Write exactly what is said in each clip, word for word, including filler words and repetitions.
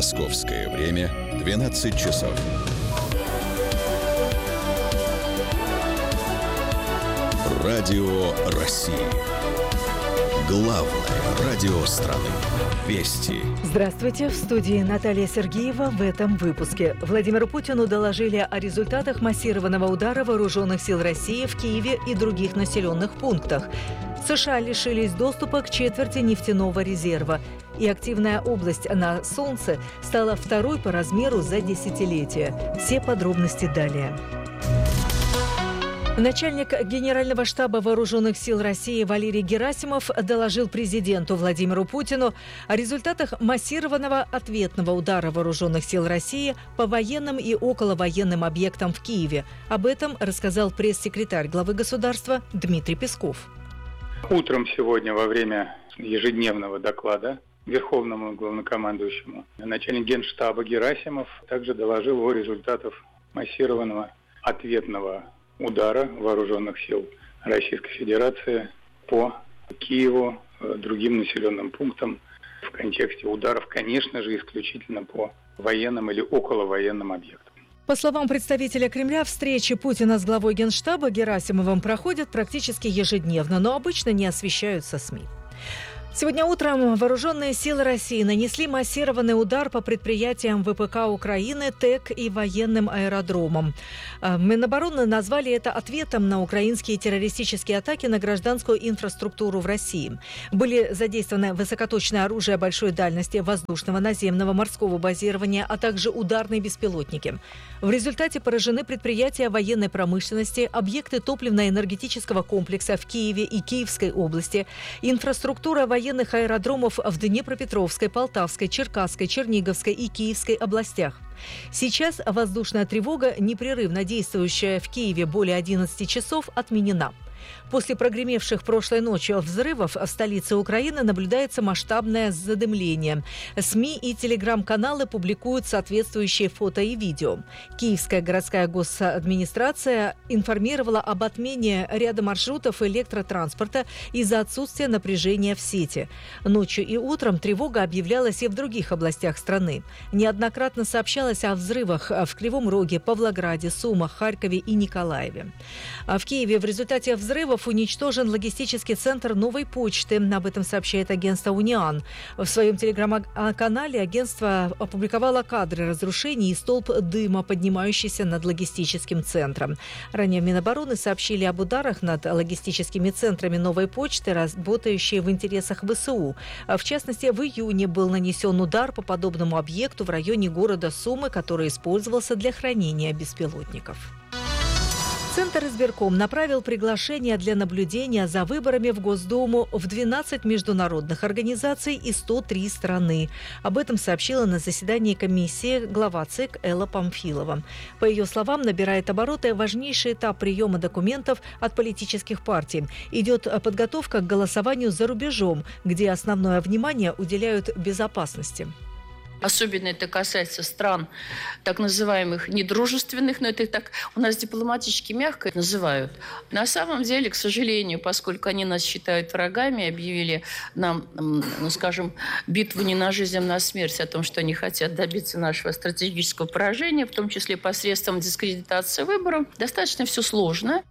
Московское время двенадцать часов. Радио России. Главное радио страны. Вести. Здравствуйте. В студии Наталья Сергеева. В этом выпуске. Владимиру Путину доложили о результатах массированного удара вооруженных сил России в Киеве и других населенных пунктах. США лишились доступа к четверти нефтяного резерва. И активная область на Солнце стала второй по размеру за десятилетие. Все подробности далее. Начальник Генерального штаба Вооруженных сил России Валерий Герасимов доложил президенту Владимиру Путину о результатах массированного ответного удара Вооруженных сил России по военным и околовоенным объектам в Киеве. Об этом рассказал пресс-секретарь главы государства Дмитрий Песков. Утром сегодня во время ежедневного доклада Верховному главнокомандующему начальник Генштаба Герасимов также доложил о результатах массированного ответного удара вооруженных сил Российской Федерации по Киеву, другим населенным пунктам в контексте ударов, конечно же, исключительно по военным или околовоенным объектам. По словам представителя Кремля, встречи Путина с главой Генштаба Герасимовым проходят практически ежедневно, но обычно не освещаются СМИ. Сегодня утром вооруженные силы России нанесли массированный удар по предприятиям ВПК Украины, ТЭК и военным аэродромам. Минобороны назвали это ответом на украинские террористические атаки на гражданскую инфраструктуру в России. Были задействованы высокоточное оружие большой дальности, воздушного, наземного, морского базирования, а также ударные беспилотники. В результате поражены предприятия военной промышленности, объекты топливно-энергетического комплекса в Киеве и Киевской области, инфраструктура военных военных аэродромов в Днепропетровской, Полтавской, Черкасской, Черниговской и Киевской областях. Сейчас воздушная тревога, непрерывно действующая в Киеве более одиннадцати часов, отменена. После прогремевших прошлой ночью взрывов в столице Украины наблюдается масштабное задымление. СМИ и телеграм-каналы публикуют соответствующие фото и видео. Киевская городская госадминистрация информировала об отмене ряда маршрутов электротранспорта из-за отсутствия напряжения в сети. Ночью и утром тревога объявлялась и в других областях страны. Неоднократно сообщалось о взрывах в Кривом Роге, Павлограде, Сумах, Харькове и Николаеве. А в Киеве в результате взрывов Взрывов уничтожен логистический центр новой почты. Об этом сообщает агентство «Униан». В своем телеграм-канале агентство опубликовало кадры разрушений и столб дыма, поднимающийся над логистическим центром. Ранее в Минобороны сообщили об ударах над логистическими центрами новой почты, работающие в интересах ВСУ. В частности, в июне был нанесен удар по подобному объекту в районе города Сумы, который использовался для хранения беспилотников. Центр избирком направил приглашение для наблюдения за выборами в Госдуму в двенадцать международных организаций и сто три страны. Об этом сообщила на заседании комиссии глава ЦИК Элла Памфилова. По ее словам, набирает обороты важнейший этап приема документов от политических партий. Идет подготовка к голосованию за рубежом, где основное внимание уделяют безопасности. Особенно это касается стран так называемых недружественных, но это так у нас дипломатически мягко называют. На самом деле, к сожалению, поскольку они нас считают врагами, объявили нам, ну, скажем, битву не на жизнь, а на смерть, о том, что они хотят добиться нашего стратегического поражения, в том числе посредством дискредитации выборов, достаточно все сложно.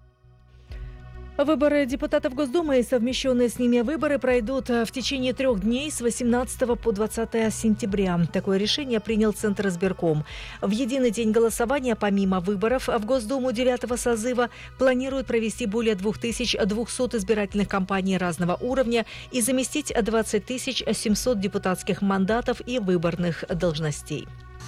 Выборы депутатов Госдумы и совмещенные с ними выборы пройдут в течение трех дней с восемнадцатого по двадцатое сентября. Такое решение принял Центр избирком. В единый день голосования, помимо выборов в Госдуму девятого созыва, планируют провести более две тысячи двести избирательных кампаний разного уровня и заместить двадцать тысяч семьсот депутатских мандатов и выборных должностей.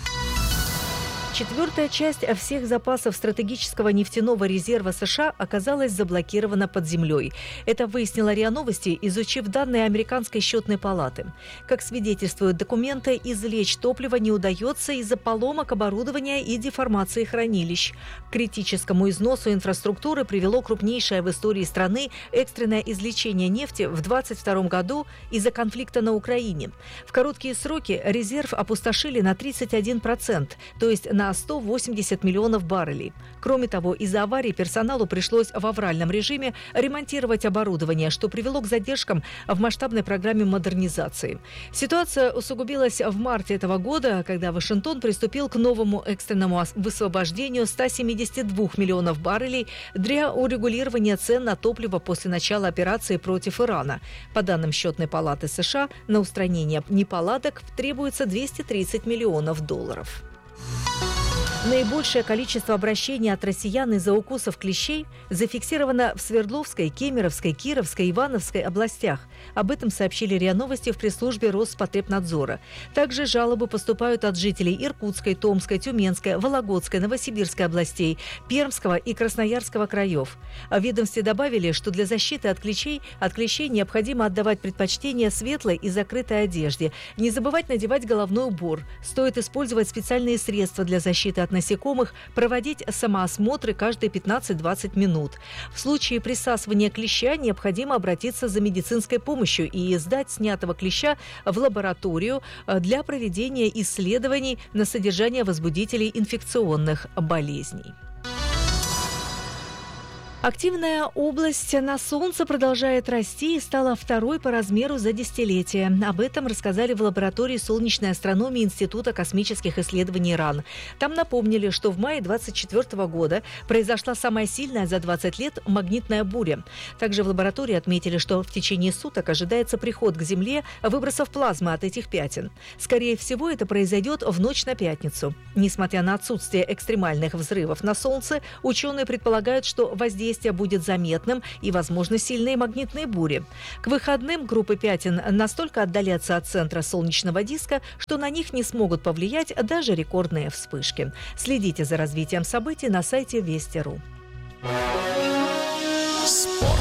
Четвертая часть всех запасов стратегического нефтяного резерва США оказалась заблокирована под землей. Это выяснила РИА Новости, изучив данные Американской счетной палаты. Как свидетельствуют документы, извлечь топливо не удается из-за поломок оборудования и деформации хранилищ. К критическому износу инфраструктуры привело крупнейшее в истории страны экстренное извлечение нефти в двадцать втором году из-за конфликта на Украине. В короткие сроки резерв опустошили на тридцать один процент, то есть на на сто восемьдесят миллионов баррелей. Кроме того, из-за аварии персоналу пришлось в авральном режиме ремонтировать оборудование, что привело к задержкам в масштабной программе модернизации. Ситуация усугубилась в марте этого года, когда Вашингтон приступил к новому экстренному высвобождению ста семидесяти двух миллионов баррелей для урегулирования цен на топливо после начала операции против Ирана. По данным Счетной палаты США, на устранение неполадок требуется двести тридцать миллионов долларов. Наибольшее количество обращений от россиян из-за укусов клещей зафиксировано в Свердловской, Кемеровской, Кировской, Ивановской областях. Об этом сообщили РИА Новости в пресс-службе Роспотребнадзора. Также жалобы поступают от жителей Иркутской, Томской, Тюменской, Вологодской, Новосибирской областей, Пермского и Красноярского краев. В ведомстве добавили, что для защиты от клещей, от клещей необходимо отдавать предпочтение светлой и закрытой одежде. Не забывать надевать головной убор. Стоит использовать специальные средства для защиты от насекомых, проводить самоосмотры каждые пятнадцать-двадцать минут. В случае присасывания клеща необходимо обратиться за медицинской помощью и сдать снятого клеща в лабораторию для проведения исследований на содержание возбудителей инфекционных болезней. Активная область на Солнце продолжает расти и стала второй по размеру за десятилетие. Об этом рассказали в лаборатории солнечной астрономии Института космических исследований РАН. Там напомнили, что в мае двадцать четвёртого года произошла самая сильная за двадцать лет магнитная буря. Также в лаборатории отметили, что в течение суток ожидается приход к Земле выбросов плазмы от этих пятен. Скорее всего, это произойдет в ночь на пятницу. Несмотря на отсутствие экстремальных взрывов на Солнце, ученые предполагают, что воздействие будет заметным и, возможно, сильные магнитные бури. К выходным группы пятен настолько отдалятся от центра солнечного диска, что на них не смогут повлиять даже рекордные вспышки. Следите за развитием событий на сайте Вести точка ру. Спорт.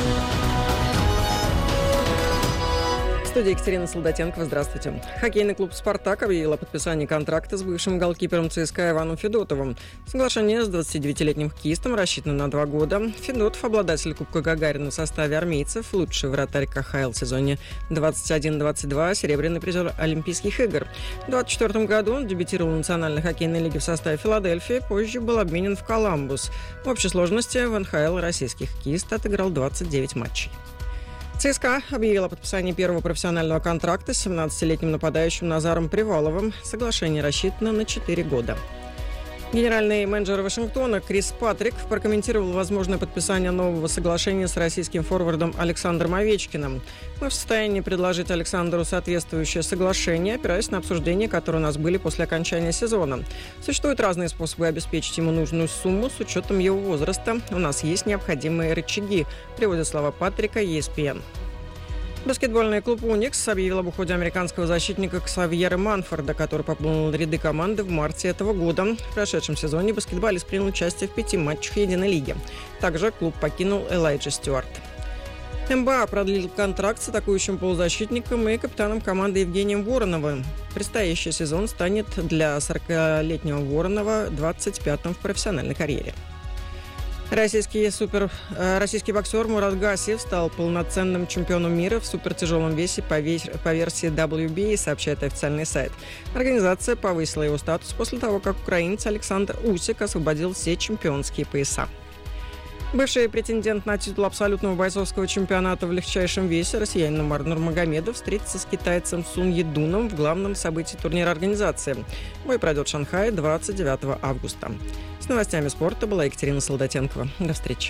В студии Екатерина Солдатенкова. Здравствуйте. Хоккейный клуб «Спартак» объявил о подписании контракта с бывшим голкипером ЦСКА Иваном Федотовым. Соглашение с двадцатидевятилетним хоккеистом рассчитано на два года. Федотов – обладатель Кубка Гагарина в составе армейцев, лучший вратарь ка ха эл в сезоне двадцать один двадцать два, серебряный призер Олимпийских игр. В двадцать четвёртом году он дебютировал в Национальной хоккейной лиге в составе Филадельфии, позже был обменен в Коламбус. В общей сложности в эн ха эл российский хоккеист отыграл двадцать девять матчей. ЦСКА объявил о подписании первого профессионального контракта с семнадцатилетним нападающим Назаром Приваловым. Соглашение рассчитано на четыре года. Генеральный менеджер Вашингтона Крис Патрик прокомментировал возможное подписание нового соглашения с российским форвардом Александром Овечкиным. Мы в состоянии предложить Александру соответствующее соглашение, опираясь на обсуждения, которые у нас были после окончания сезона. Существуют разные способы обеспечить ему нужную сумму с учетом его возраста. У нас есть необходимые рычаги, приводят слова Патрика и эс пи эн. Баскетбольный клуб «Уникс» объявил об уходе американского защитника Ксавьера Манфорда, который пополнил ряды команды в марте этого года. В прошедшем сезоне баскетболист принял участие в пяти матчах единой лиги. Также клуб покинул Элайджа Стюарт. эн бэ а продлил контракт с атакующим полузащитником и капитаном команды Евгением Вороновым. Предстоящий сезон станет для сорокалетнего Воронова двадцать пятым в профессиональной карьере. Российский, супер, российский боксер Мурат Гасиев стал полноценным чемпионом мира в супертяжелом весе по, вес, по версии дабл ю би эй, сообщает официальный сайт. Организация повысила его статус после того, как украинец Александр Усик освободил все чемпионские пояса. Бывший претендент на титул абсолютного бойцовского чемпионата в легчайшем весе россиянин Умар Нурмагомедов встретится с китайцем Сун Едуном в главном событии турнира организации. Бой пройдет в Шанхае двадцать девятого августа. С новостями спорта была Екатерина Солдатенкова. До встречи.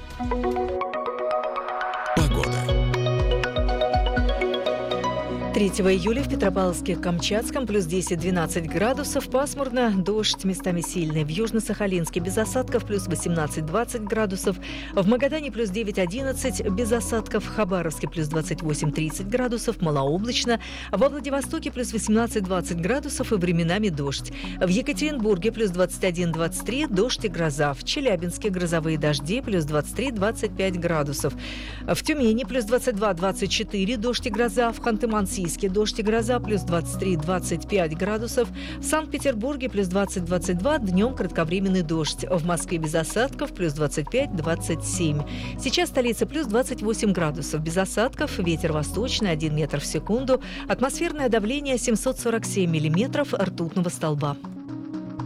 Погода. третьего июля в Петропавловске-Камчатском плюс десять-двенадцать градусов, пасмурно, дождь местами сильный. В Южно-Сахалинске без осадков плюс восемнадцать-двадцать градусов. В Магадане плюс девять-одиннадцать без осадков. В Хабаровске плюс двадцать восемь-тридцать градусов, малооблачно. Во Владивостоке плюс восемнадцать-двадцать градусов и временами дождь. В Екатеринбурге плюс двадцать один-двадцать три, дождь и гроза. В Челябинске грозовые дожди плюс двадцать три-двадцать пять градусов. В Тюмени плюс двадцать два-двадцать четыре, дождь и гроза. В Ханты-Мансийске дождь и гроза плюс двадцать три-двадцать пять градусов. В Санкт-Петербурге плюс двадцать-двадцать два, днем кратковременный дождь. В Москве без осадков плюс двадцать пять-двадцать семь. Сейчас столица плюс двадцать восемь градусов. Без осадков, ветер восточный один метр в секунду. Атмосферное давление семьсот сорок семь миллиметров ртутного столба.